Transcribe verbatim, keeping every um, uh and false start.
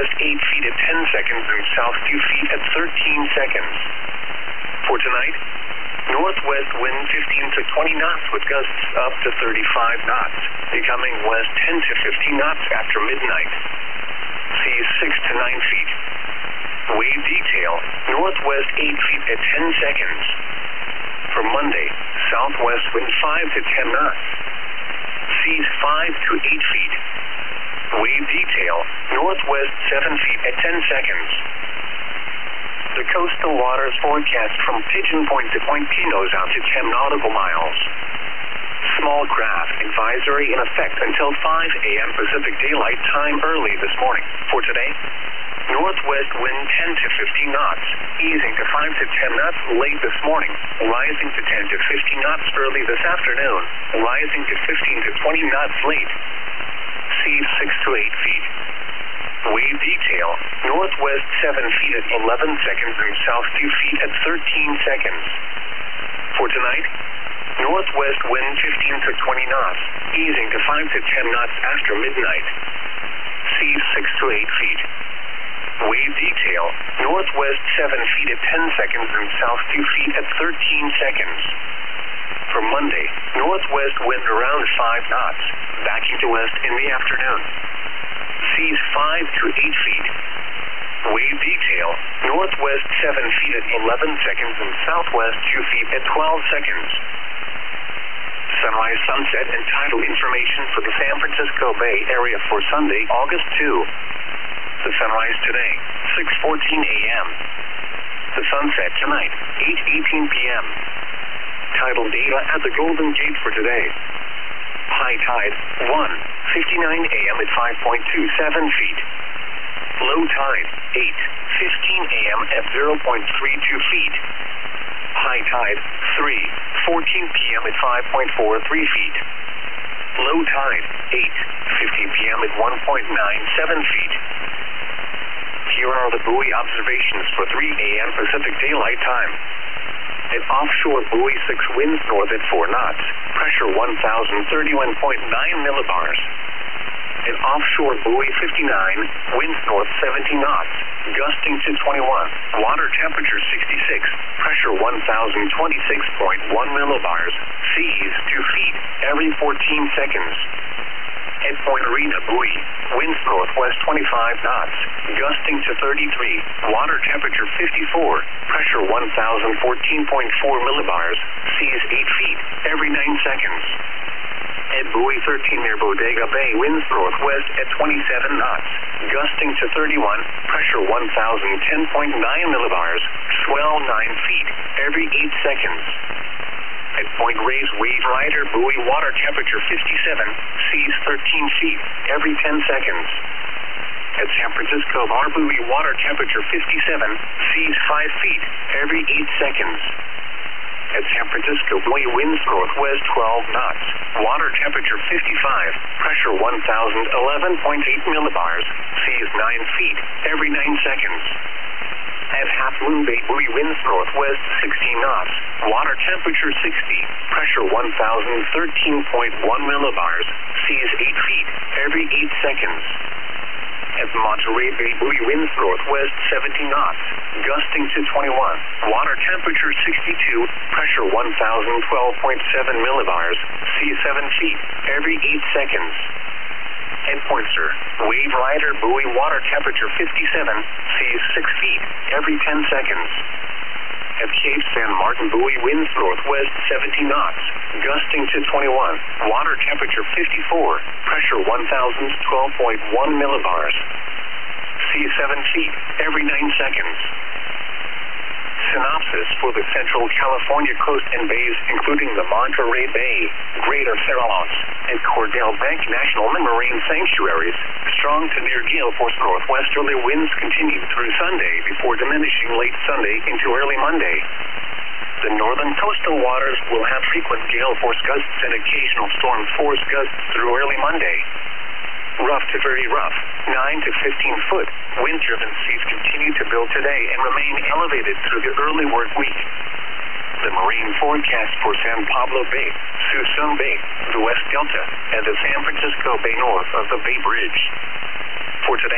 northwest eight feet at ten seconds and south two feet at thirteen seconds. For tonight, northwest wind fifteen to twenty knots with gusts up to thirty-five knots, becoming west ten to fifteen knots after midnight. Seas six to nine feet. Wave detail, northwest eight feet at ten seconds. For Monday, southwest wind five to ten knots. Seas five to eight feet. Wave detail, northwest seven feet at ten seconds. The coastal waters forecast from Pigeon Point to Point Pinos out to ten nautical miles. Small craft advisory in effect until five a m Pacific Daylight Time early this morning. For today, northwest wind ten to fifteen knots, easing to five to ten knots late this morning, rising to ten to fifteen knots early this afternoon, rising to fifteen to twenty knots late. Seas six to eight feet. Wave detail, northwest seven feet at eleven seconds and south two feet at thirteen seconds. For tonight, northwest wind fifteen to twenty knots, easing to five to ten knots after midnight. Seas six to eight feet. Wave detail, northwest seven feet at ten seconds and south two feet at thirteen seconds. For Monday, northwest wind around five knots, backing to west in the afternoon. Seas five to eight feet. Wave detail, northwest seven feet at eleven seconds and southwest two feet at twelve seconds. Sunrise, sunset, and tidal information for the San Francisco Bay Area for Sunday, August second. The sunrise today, six fourteen a m The sunset tonight, eight eighteen p m Tidal data at the Golden Gate for today. High tide, one fifty-nine a m at five point two seven feet. Low tide, eight fifteen a m at zero point three two feet. High tide, three fourteen p m at five point four three feet. Low tide, eight fifty p m at one point nine seven feet. Here are the buoy observations for three a m Pacific Daylight Time. At offshore buoy six, winds north at four knots, pressure one thousand thirty-one point nine millibars. At offshore buoy fifty-nine, winds north seventy knots, gusting to twenty-one, water temperature sixty-six, pressure one thousand twenty-six point one millibars, seas two feet every fourteen seconds. At Point Arena buoy, winds northwest twenty-five knots, gusting to thirty-three, water temperature fifty-four, pressure one thousand fourteen point four millibars, seas eight feet every nine seconds. At buoy thirteen near Bodega Bay, winds northwest at twenty-seven knots, gusting to thirty-one, pressure one thousand ten point nine millibars, swell nine feet every eight seconds. At Point Reyes Wave Rider buoy, water temperature fifty-seven, seas thirteen feet every ten seconds. At San Francisco Bar buoy, water temperature fifty-seven, seas five feet every eight seconds. At San Francisco buoy, winds northwest twelve knots, water temperature fifty-five, pressure one thousand eleven point eight millibars, seas nine feet every nine seconds. At Half Moon Bay buoy, winds northwest sixteen knots, water temperature sixty, pressure one thousand thirteen point one millibars, seas eight feet every eight seconds. At Monterey Bay buoy, winds northwest seventy knots, gusting to twenty-one, water temperature sixty-two, pressure one thousand twelve point seven millibars, seas seven feet every eight seconds. At Pointster, Wave Rider buoy, water temperature fifty-seven, seas six feet every ten seconds. At Cape San Martin buoy, winds northwest seventy knots, gusting to twenty-one, water temperature fifty-four, pressure one thousand twelve point one millibars, seas seven feet every nine seconds. Synopsis for the Central California coast and bays, including the Monterey Bay, Greater Farallones, and Cordell Bank National Marine Sanctuaries. Strong to near gale force northwesterly winds continue through Sunday before diminishing late Sunday into early Monday. The northern coastal waters will have frequent gale force gusts and occasional storm force gusts through early Monday. Rough to very rough, nine to fifteen foot, wind-driven seas continue to build today and remain elevated through the early work week. The marine forecast for San Pablo Bay, Suisun Bay, the West Delta, and the San Francisco Bay north of the Bay Bridge. For today,